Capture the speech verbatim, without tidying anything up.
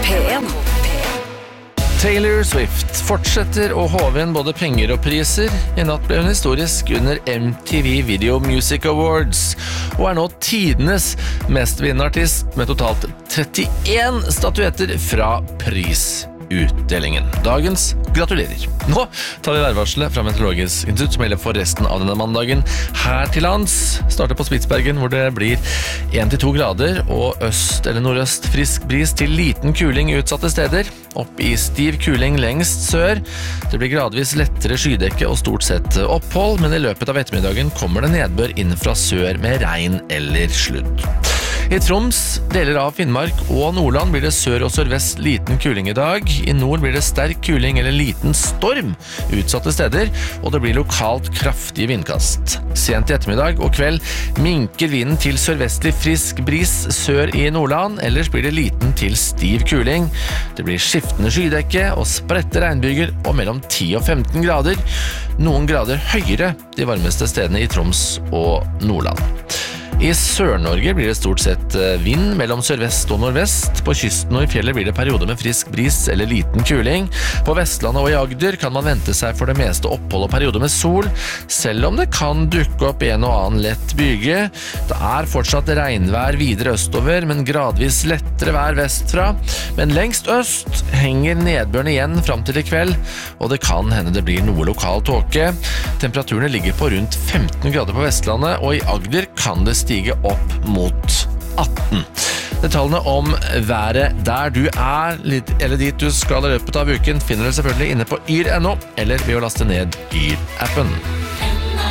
P en. Taylor Swift fortsetter å håve inn både penger og priser. I natt ble hun historisk under M T V Video Music Awards, og er nå tidenes mest vinnende artist med totalt trettien statuetter fra prisutdelingen. Dagens gratulerer. Nå tar vi værvarselet fra Meteorologisk institutt som gjelder for resten av denne mandagen. Her til lands starter på Spitsbergen, hvor det blir en til to grader og øst eller nordøst frisk bris til liten kuling i utsatte steder. Opp i stiv kuling lengst sør. Det blir gradvis lettere skydekke og stort sett opphold, men i løpet av ettermiddagen kommer det nedbør inn fra sør med regn eller sludd. I Troms, deler av Finnmark og Nordland blir det sør og sørvest liten kuling i dag. I nord blir det sterk kuling eller liten storm utsatte steder, og det blir lokalt kraftige vindkast. Sent i ettermiddag og kveld minker vinden til sørvestlig frisk bris sør i Nordland, ellers blir det liten til stiv kuling. Det blir skiftende skydekke og spredte regnbyger og mellom ti og femten grader. Noen grader høyere de varmeste stedene i Troms og Nordland. I Sør-Norge blir det stort sett vind mellom sørvest og nordvest. På kysten og i fjellet blir det perioder med frisk bris eller liten kuling. På Vestlandet og i Agder kan man vente seg for det meste opphold og perioder med sol, selv om det kan dukke opp en og annen lett byge. Det er fortsatt regnvær videre østover, men gradvis lettere vær vestfra. Men lengst øst henger nedbøren igjen fram til i kveld, og det kan hende det blir noe lokal tåke. Temperaturene ligger på rundt femten grader på Vestlandet, og i Agder kan det stige opp mot atten. Detaljene om været der du er, eller dit du skal i løpet av uken, finner du selvfølgelig inne på yr punktum no, eller ved å laste ned Yr-appen.